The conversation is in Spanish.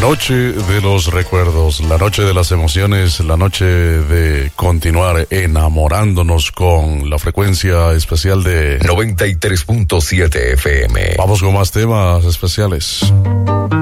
noche de los recuerdos, la noche de las emociones, la noche de continuar enamorándonos con la frecuencia especial de 93.7 FM. Vamos con más temas especiales.